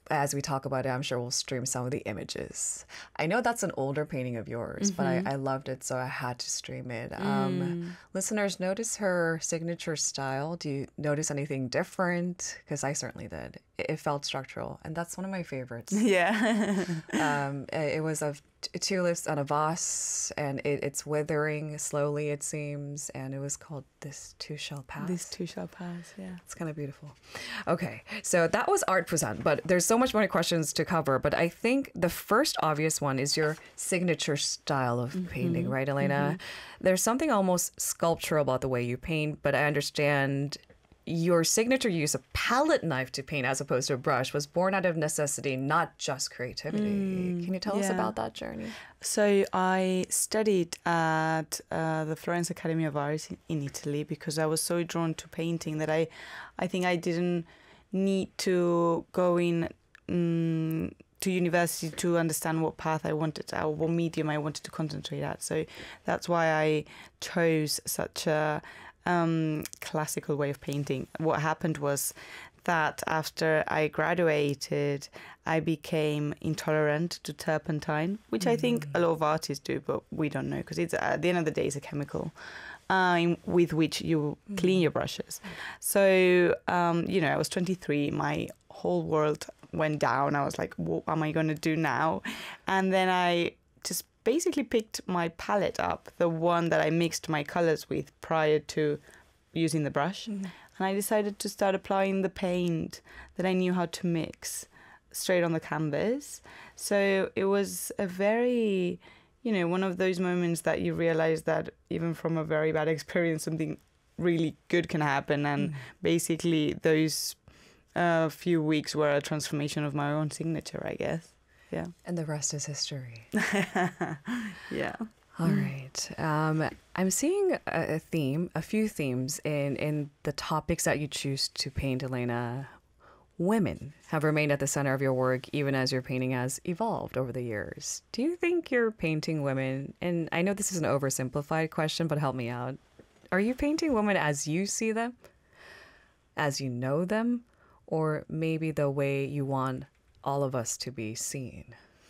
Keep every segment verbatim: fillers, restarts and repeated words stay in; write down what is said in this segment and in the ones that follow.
as we talk about it, I'm sure we'll stream some of the images. I know that's an older painting of yours, mm-hmm. but I, I loved it, so I had to stream it. Mm. Um, listeners, notice her signature style. Do you notice anything different? Because I certainly did. It, it felt structural, and that's one of my favorites. Yeah. um, it, it was of tulips on a vase, and it, it's withering slowly, it seems, and it was called This Too Shall Pass. This Too Shall Pass, yeah. It's kind of beautiful. Okay, so that was Art Poussin, but there's so much more questions to cover, but I think the first obvious one is your signature style of mm-hmm. painting, right, Elena? Mm-hmm. There's something almost sculptural about the way you paint, but I understand your signature use of palette knife to paint as opposed to a brush was born out of necessity, not just creativity. Mm, Can you tell yeah. us about that journey? So I studied at uh, the Florence Academy of Arts in Italy because I was so drawn to painting that I, I think I didn't need to go in um, to university to understand what path I wanted, or what medium I wanted to concentrate at. So that's why I chose such a Um, classical way of painting. What happened was that after I graduated, I became intolerant to turpentine, which mm. I think a lot of artists do, but we don't know because it's at the end of the day, it's a chemical uh, in, with which you mm. clean your brushes. So, um, you know, I was twenty-three, my whole world went down. I was like, what am I going to do now? And then I just basically picked my palette up, the one that I mixed my colors with prior to using the brush. Mm. And I decided to start applying the paint that I knew how to mix straight on the canvas. So it was a very, you know, one of those moments that you realize that even from a very bad experience, something really good can happen. And mm. basically those uh, few weeks were a transformation of my own signature, I guess. Yeah. And the rest is history. Yeah. All right. Um, I'm seeing a, a theme, a few themes in, in the topics that you choose to paint, Elena. Women have remained at the center of your work even as your painting has evolved over the years. Do you think you're painting women? And I know this is an oversimplified question, but help me out. Are you painting women as you see them? As you know them? Or maybe the way you want all of us to be seen?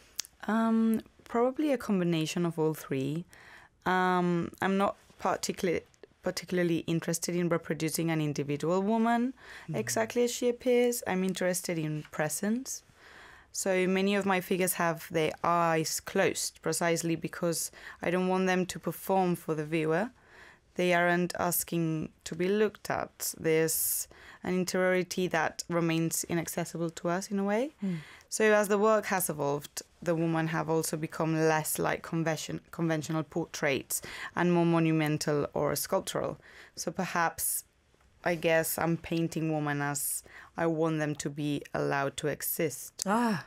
Um, probably a combination of all three. Um, I'm not particularly particularly interested in reproducing an individual woman mm. exactly as she appears. I'm interested in presence. So many of my figures have their eyes closed precisely because I don't want them to perform for the viewer. They aren't asking to be looked at. There's an interiority that remains inaccessible to us in a way. Mm. So as the work has evolved, the women have also become less like convention, conventional portraits and more monumental or sculptural. So perhaps, I guess, I'm painting women as I want them to be allowed to exist. Ah.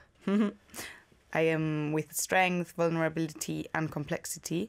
I am with strength, vulnerability and complexity,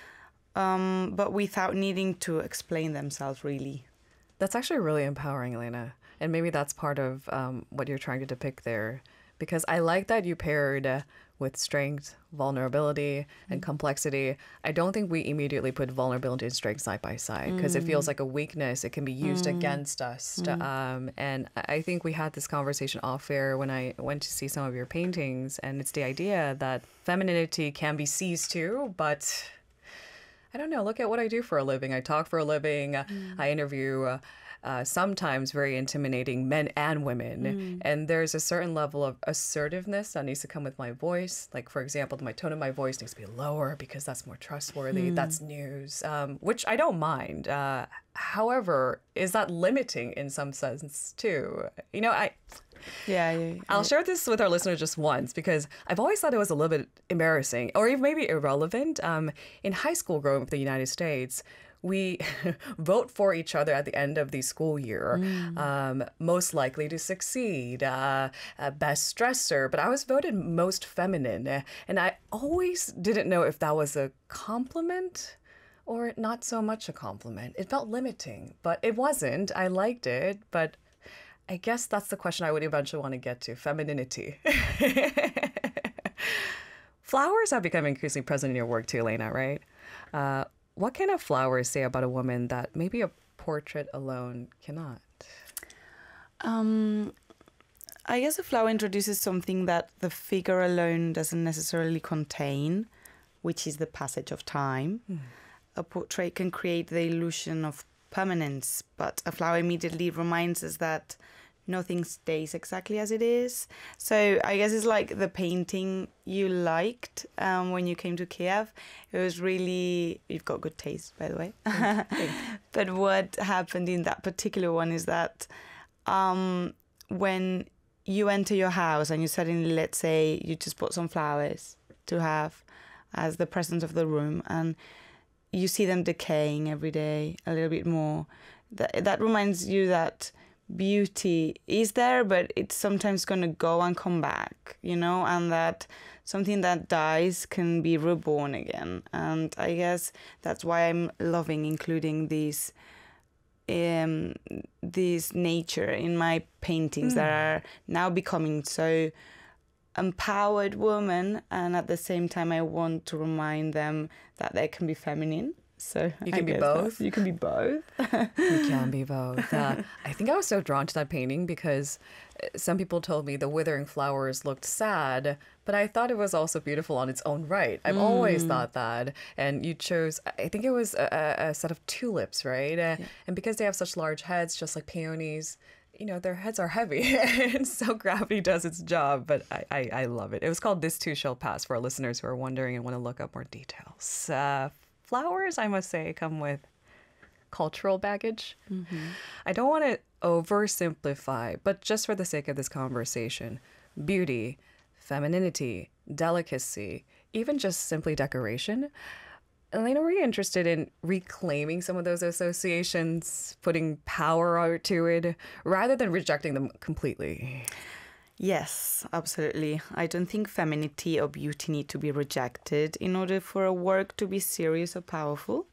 um, but without needing to explain themselves, really. That's actually really empowering, Elena. And maybe that's part of um, what you're trying to depict there. Because I like that you paired uh, with strength, vulnerability, and mm. complexity. I don't think we immediately put vulnerability and strength side by side because mm. it feels like a weakness. It can be used mm. against us. Mm. Um, and I think we had this conversation off air when I went to see some of your paintings. And it's the idea that femininity can be seized too, but I don't know. Look at what I do for a living. I talk for a living. Mm. I interview uh, Uh, sometimes very intimidating men and women. Mm. And there's a certain level of assertiveness that needs to come with my voice. Like, for example, my tone of my voice needs to be lower because that's more trustworthy. Mm. That's news, um, which I don't mind. Uh, however, is that limiting in some sense too? You know, I... Yeah, yeah, yeah. I'll share this with our listeners just once because I've always thought it was a little bit embarrassing or even maybe irrelevant. Um, in high school growing up in the United States, we vote for each other at the end of the school year, mm. um, most likely to succeed, uh, uh, best dresser. But I was voted most feminine. And I always didn't know if that was a compliment or not so much a compliment. It felt limiting, but it wasn't. I liked it, but I guess that's the question I would eventually want to get to, femininity. Flowers have become increasingly present in your work too, Elena, right? Uh, what can a flower say about a woman that maybe a portrait alone cannot? Um, I guess a flower introduces something that the figure alone doesn't necessarily contain, which is the passage of time. Mm. A portrait can create the illusion of permanence, but a flower immediately reminds us that nothing stays exactly as it is. So I guess it's like the painting you liked um, when you came to Kiev. It was really, you've got good taste, by the way. But what happened in that particular one is that um, when you enter your house and you suddenly, let's say, you just bought some flowers to have as the presence of the room, and you see them decaying every day a little bit more, that, that reminds you that beauty is there, but it's sometimes going to go and come back, you know, and that something that dies can be reborn again. And I guess that's why I'm loving including these um this nature in my paintings mm. that are now becoming so empowered women, and at the same time I want to remind them that they can be feminine. So you can I be both. You can be both. You can be both. Uh, I think I was so drawn to that painting because some people told me the withering flowers looked sad, but I thought it was also beautiful on its own right. I've mm. always thought that. And you chose, I think it was a, a set of tulips, right? Uh, yeah. And because they have such large heads, just like peonies, you know, their heads are heavy, and so gravity does its job, but I, I, I love it. It was called This Too Shall Pass for our listeners who are wondering and want to look up more details. Uh, flowers, I must say, come with cultural baggage. Mm-hmm. I don't want to oversimplify, but just for the sake of this conversation, beauty, femininity, delicacy, even just simply decoration. Elena, were you interested in reclaiming some of those associations, putting power to it, rather than rejecting them completely? Yes, absolutely. I don't think femininity or beauty need to be rejected in order for a work to be serious or powerful.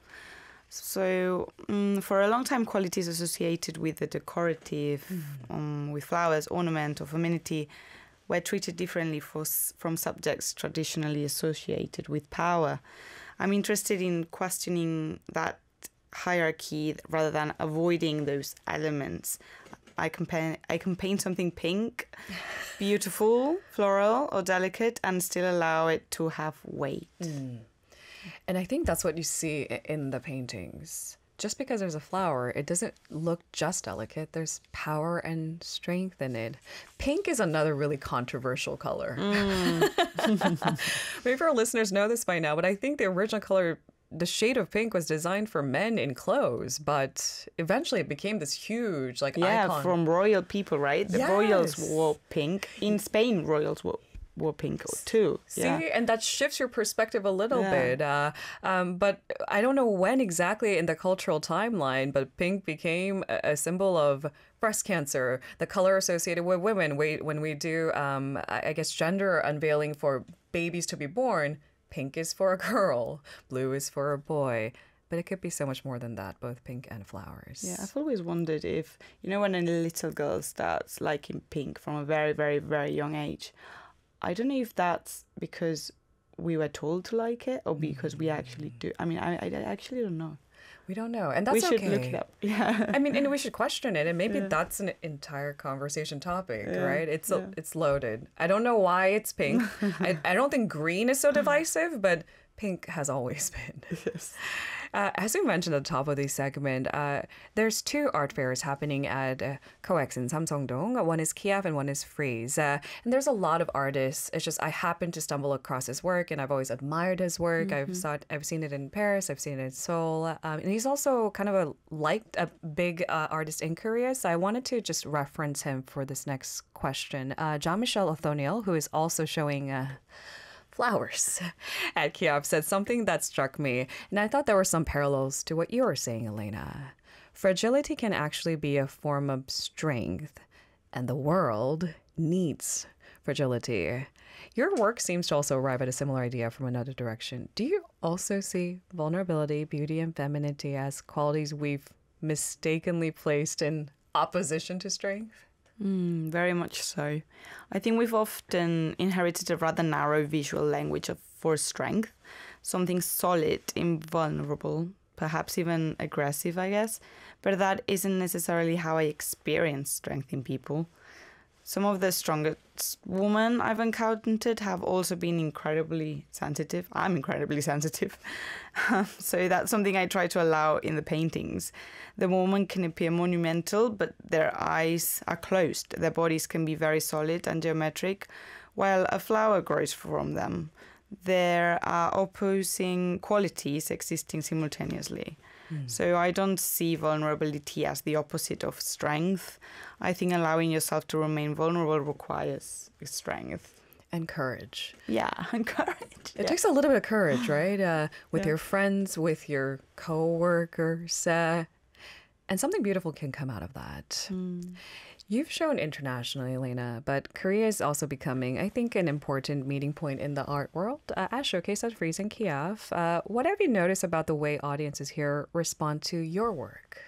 So um, for a long time, qualities associated with the decorative, mm. um, with flowers, ornament, or femininity were treated differently for, from subjects traditionally associated with power. I'm interested in questioning that hierarchy rather than avoiding those elements. I can paint, I can paint something pink, beautiful, floral, or delicate, and still allow it to have weight. Mm. And I think that's what you see in the paintings. Just because there's a flower, it doesn't look just delicate. There's power and strength in it. Pink is another really controversial color. Mm. Maybe our listeners know this by now, but I think the original color, the shade of pink, was designed for men in clothes, but eventually it became this huge, like, yeah, icon. From royal people, right? The yes. royals wore pink. In Spain, royals wore wore pink too. See, yeah. and that shifts your perspective a little yeah. bit. Uh, um, but I don't know when exactly in the cultural timeline, but pink became a, a symbol of breast cancer, the color associated with women. We, when we do, um, I, I guess, gender unveiling for babies to be born, pink is for a girl, blue is for a boy. But it could be so much more than that, both pink and flowers. Yeah, I've always wondered if, you know, when a little girl starts liking pink from a very, very, very young age, I don't know if that's because we were told to like it or because we actually do. I mean, I, I actually don't know. We don't know. And that's we should okay. look it up. Yeah. I mean, and we should question it. And maybe yeah. that's an entire conversation topic, yeah. right? It's yeah. a, it's loaded. I don't know why it's pink. I, I don't think green is so divisive, but pink has always been. Yes. Uh, as we mentioned at the top of this segment, uh, there's two art fairs happening at uh, COEX in Samsung-dong. One is Kiev and one is Frieze. Uh, and there's a lot of artists. It's just I happened to stumble across his work, and I've always admired his work. Mm-hmm. I've saw it, I've seen it in Paris. I've seen it in Seoul. Um, and he's also kind of a liked a big uh, artist in Korea. So I wanted to just reference him for this next question. Uh, Jean-Michel Othoniel, who is also showing Uh, flowers at Kiev, said something that struck me, and I thought there were some parallels to what you were saying, Elena. Fragility can actually be a form of strength, and the world needs fragility. Your work seems to also arrive at a similar idea from another direction. Do you also see vulnerability, beauty, and femininity as qualities we've mistakenly placed in opposition to strength? Mm, very much so. I think we've often inherited a rather narrow visual language of, for strength, something solid, invulnerable, perhaps even aggressive, I guess. But that isn't necessarily how I experience strength in people. some of the strongest women I've encountered have also been incredibly sensitive. I'm incredibly sensitive. So that's something I try to allow in the paintings. The woman can appear monumental, but their eyes are closed. Their bodies can be very solid and geometric, while a flower grows from them. There are opposing qualities existing simultaneously. Mm. So I don't see vulnerability as the opposite of strength. I think allowing yourself to remain vulnerable requires strength. And courage. Yeah, and courage. It yeah. takes a little bit of courage, right? Uh, with yeah. your friends, with your co-workers. Uh, and something beautiful can come out of that. Mm. You've shown internationally, Elena, but Korea is also becoming, I think, an important meeting point in the art world. Uh, as showcased at Frieze in Kiev, uh, what have you noticed about the way audiences here respond to your work?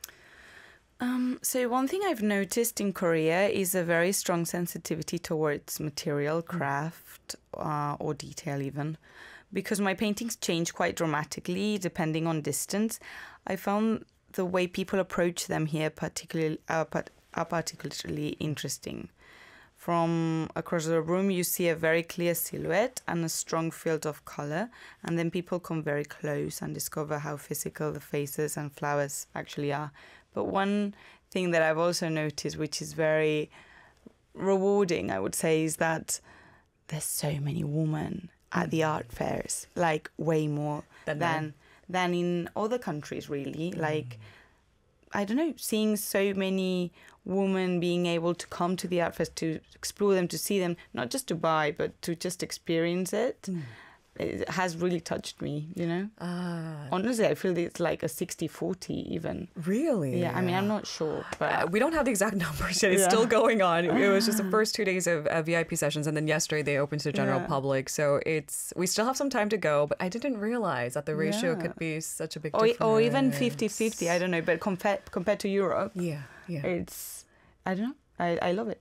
Um, so one thing I've noticed in Korea is a very strong sensitivity towards material, craft, uh, or detail even. Because my paintings change quite dramatically depending on distance, I found the way people approach them here particularly uh, but are particularly interesting. From across the room, you see a very clear silhouette and a strong field of color, and then people come very close and discover how physical the faces and flowers actually are. But one thing that I've also noticed, which is very rewarding, I would say, is that there's so many women at the art fairs, like way more than than, than in other countries, really. Mm. Like, I don't know, seeing so many women being able to come to the art fest, to explore them, to see them, not just to buy, but to just experience it. Mm. It has really touched me, you know? Ah. Honestly, I feel it's like a sixty forty even. Really? Yeah, I mean, I'm not sure. But uh, we don't have the exact numbers yet. It's yeah. still going on. It was just the first two days of uh, V I P sessions, and then yesterday they opened to the general yeah. public. So it's we still have some time to go, but I didn't realize that the ratio yeah. could be such a big or, difference. Or even fifty fifty, I don't know. But compared, compared to Europe, yeah, yeah. it's, I don't know. I, I love it.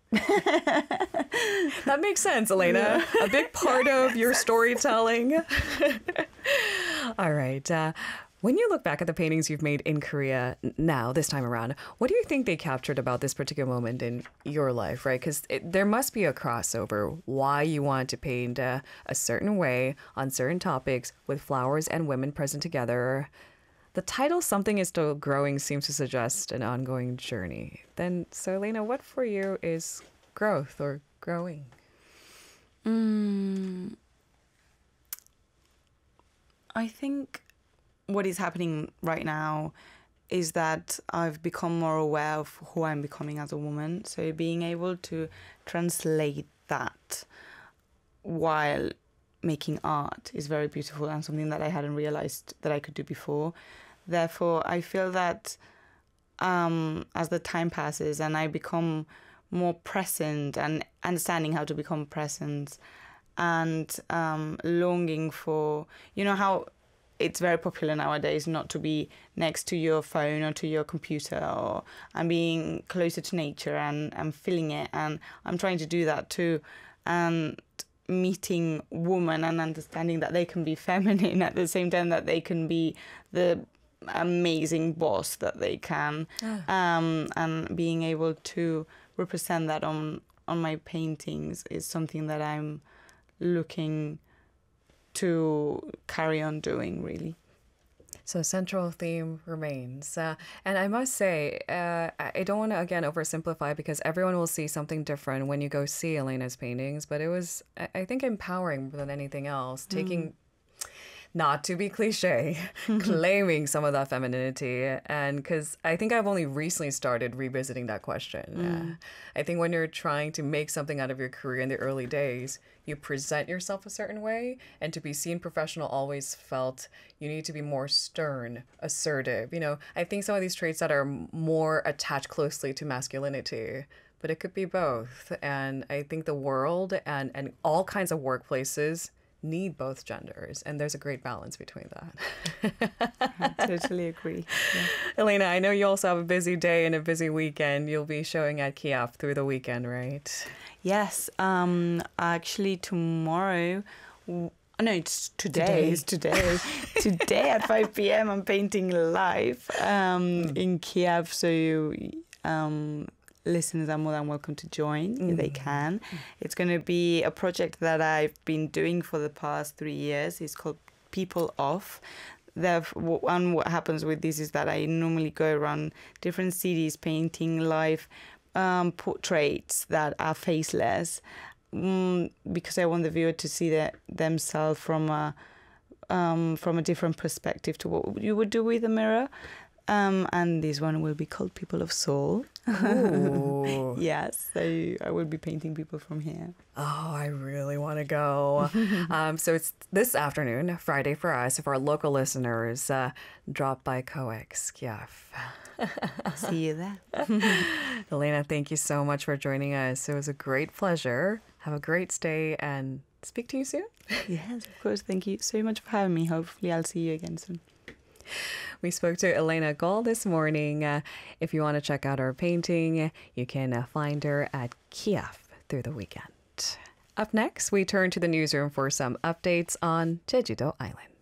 That makes sense, Elena. Yeah. A big part of your storytelling. All right. Uh, when you look back at the paintings you've made in Korea now, this time around, what do you think they captured about this particular moment in your life, right? Because there must be a crossover, why you want to paint uh, a certain way on certain topics with flowers and women present together. The title, Something is Still Growing, seems to suggest an ongoing journey. Then, so Elena, what for you is growth or growing? Mm, I think what is happening right now is that I've become more aware of who I'm becoming as a woman. So being able to translate that while making art is very beautiful and something that I hadn't realized that I could do before. Therefore, I feel that um, as the time passes and I become more present and understanding how to become present and um, longing for, you know, how it's very popular nowadays not to be next to your phone or to your computer, or and being closer to nature and, and feeling it. And I'm trying to do that too. And meeting women and understanding that they can be feminine at the same time that they can be the amazing boss that they can, oh. um, and being able to represent that on on my paintings is something that I'm looking to carry on doing, really. So central theme remains. Uh, and I must say, uh, I don't want to, again, oversimplify because everyone will see something different when you go see Elena's paintings. But it was, I think, empowering more than anything else, taking... Mm. Not to be cliche, claiming some of that femininity. And because I think I've only recently started revisiting that question. Mm. Uh, I think when you're trying to make something out of your career in the early days, you present yourself a certain way. And to be seen professional always felt you need to be more stern, assertive. You know, I think some of these traits that are more attached closely to masculinity, but it could be both. And I think the world and, and all kinds of workplaces need both genders, and there's a great balance between that. I totally agree. Yeah. Elena, I know you also have a busy day and a busy weekend. You'll be showing at Kiev through the weekend, right? Yes. Um, actually, tomorrow... W- no, it's today. Today. It's today. Today at five p.m. I'm painting live um, mm. in Kiev. So um, listeners are more than welcome to join mm. if they can. It's going to be a project that I've been doing for the past three years. It's called People Off. And what happens with this is that I normally go around different cities painting live um, portraits that are faceless, um, because I want the viewer to see that themselves from a um, from a different perspective to what you would do with a mirror. Um, and this one will be called People of Soul. Ooh. Yes, so I will be painting people from here. Oh, I really want to go. um, so it's this afternoon, Friday for us. For our local listeners, uh, drop by COEX Kiev. See you there. Elena, thank you so much for joining us. It was a great pleasure. Have a great stay and speak to you soon. Yes, of course. Thank you so much for having me. Hopefully I'll see you again soon. We spoke to Elena Gall this morning. Uh, if you want to check out her painting, you can uh, find her at Kiev through the weekend. Up next, we turn to the newsroom for some updates on Jeju-do Island.